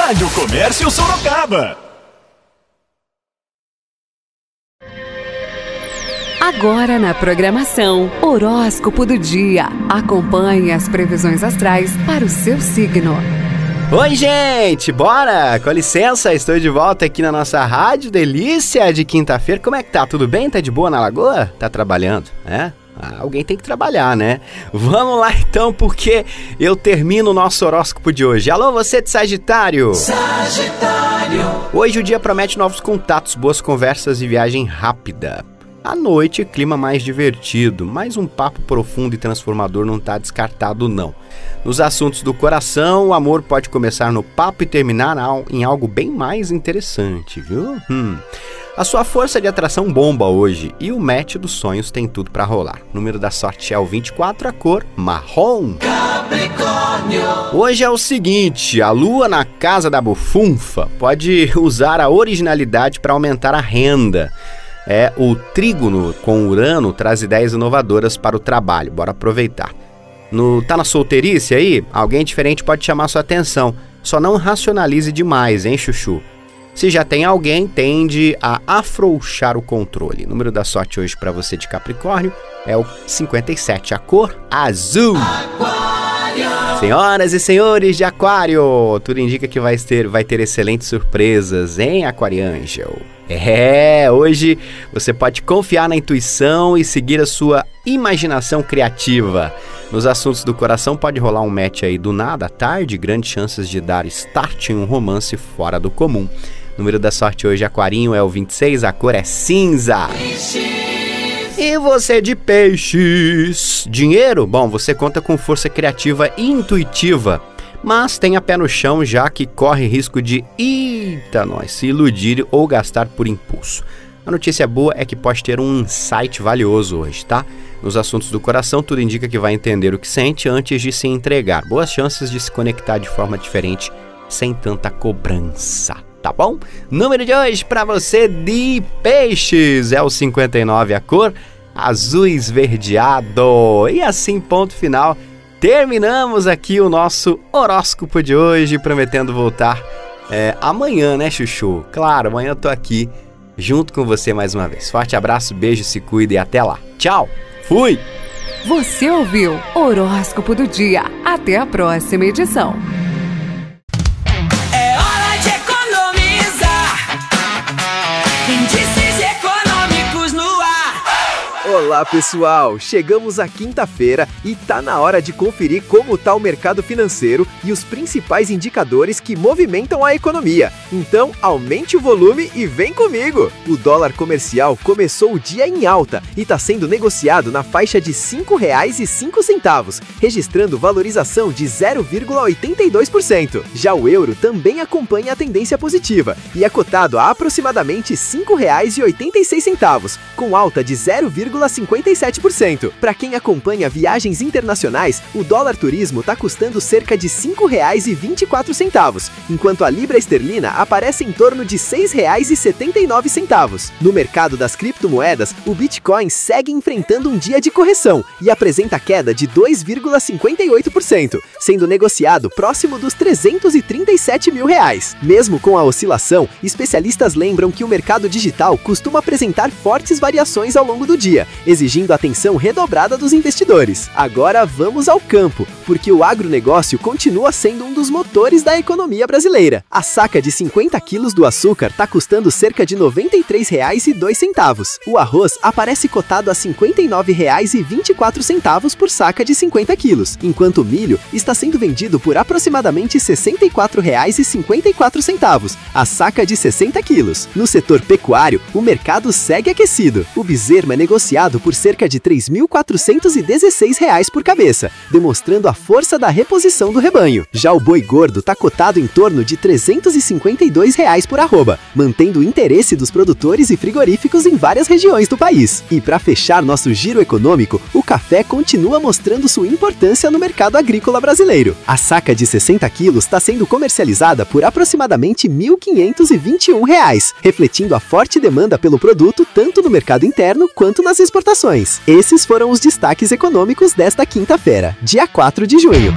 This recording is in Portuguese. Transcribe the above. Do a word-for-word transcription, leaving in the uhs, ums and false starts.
Rádio Comércio Sorocaba. Agora na programação, Horóscopo do Dia. Acompanhe as previsões astrais para o seu signo. Oi, gente! Bora! Com licença, estou de volta aqui na nossa Rádio Delícia de quinta-feira. Como é que tá? Tudo bem? Tá de boa na lagoa? Tá trabalhando, é? Ah, alguém tem que trabalhar, né? Vamos lá então, porque eu termino o nosso horóscopo de hoje. Alô, você de Sagitário! Sagitário! Hoje o dia promete novos contatos, boas conversas e viagem rápida. À noite, clima mais divertido, mas um papo profundo e transformador não está descartado não. Nos assuntos do coração, o amor pode começar no papo e terminar em algo bem mais interessante, viu? Hum. A sua força de atração bomba hoje e o match dos sonhos tem tudo para rolar. O número da sorte é o vinte e quatro, a cor marrom. Capricórnio! Hoje é o seguinte, a lua na casa da bufunfa pode usar a originalidade para aumentar a renda. É, o trígono com Urano traz ideias inovadoras para o trabalho, bora aproveitar. No, tá na solteirice aí? Alguém diferente pode chamar sua atenção, só não racionalize demais, hein, chuchu? Se já tem alguém, tende a afrouxar o controle. O número da sorte hoje para você de Capricórnio é o cinquenta e sete, a cor azul. Aquário! Senhoras e senhores de Aquário, tudo indica que vai ter, vai ter excelentes surpresas, hein, Aquariângel? É, hoje você pode confiar na intuição e seguir a sua imaginação criativa. Nos assuntos do coração pode rolar um match aí do nada à tarde, grandes chances de dar start em um romance fora do comum. O número da sorte hoje, Aquarinho, é o vinte e seis, a cor é cinza. E você de Peixes? Dinheiro? Bom, você conta com força criativa e intuitiva, mas tenha pé no chão, já que corre risco de, eita nós, se iludir ou gastar por impulso. A notícia boa é que pode ter um insight valioso hoje, tá? Nos assuntos do coração, tudo indica que vai entender o que sente antes de se entregar. Boas chances de se conectar de forma diferente, sem tanta cobrança, tá bom? Número de hoje para você de Peixes é o cinquenta e nove, a cor azul esverdeado. E assim, ponto final. Terminamos aqui o nosso horóscopo de hoje, prometendo voltar é, amanhã, né, chuchu? Claro, amanhã eu tô aqui junto com você mais uma vez. Forte abraço, beijo, se cuida e até lá. Tchau, fui! Você ouviu Horóscopo do Dia. Até a próxima edição. É hora de economizar. Índices econômicos no ar. Olá pessoal, chegamos à quinta-feira e tá na hora de conferir como tá o mercado financeiro e os principais indicadores que movimentam a economia. Então aumente o volume e vem comigo! O dólar comercial começou o dia em alta e está sendo negociado na faixa de cinco reais e cinco centavos, registrando valorização de zero vírgula oitenta e dois por cento. Já o euro também acompanha a tendência positiva e é cotado a aproximadamente cinco reais e oitenta e seis centavos, com alta de zero vírgula cinquenta e sete por cento. Para quem acompanha viagens internacionais, o dólar turismo está custando cerca de cinco reais e vinte e quatro centavos, enquanto a libra esterlina aparece em torno de seis reais e setenta e nove centavos. No mercado das criptomoedas, o Bitcoin segue enfrentando um dia de correção e apresenta queda de dois vírgula cinquenta e oito por cento, sendo negociado próximo dos trezentos e trinta e sete mil reais. Mesmo com a oscilação, especialistas lembram que o mercado digital costuma apresentar fortes variações ao longo do dia, exigindo atenção redobrada dos investidores. Agora vamos ao campo, porque o agronegócio continua sendo um dos motores da economia brasileira. A saca de cinquenta quilos do açúcar está custando cerca de noventa e três reais e dois centavos. O arroz aparece cotado a cinquenta e nove reais e vinte e quatro centavos por saca de cinquenta quilos, enquanto o milho está sendo vendido por aproximadamente sessenta e quatro reais e cinquenta e quatro centavos, a saca de sessenta quilos. No setor pecuário, o mercado segue aquecido. O bezerro é negociado por cerca de três mil quatrocentos e dezesseis reais por cabeça, demonstrando a força da reposição do rebanho. Já o boi gordo está cotado em torno de trezentos e cinquenta e dois reais por arroba, mantendo o interesse dos produtores e frigoríficos em várias regiões do país. E para fechar nosso giro econômico, o café continua mostrando sua importância no mercado agrícola brasileiro. A saca de sessenta quilos está sendo comercializada por aproximadamente mil quinhentos e vinte e um reais, refletindo a forte demanda pelo produto tanto no mercado interno quanto nas exportações. Esses foram os destaques econômicos desta quinta-feira, dia quatro de junho.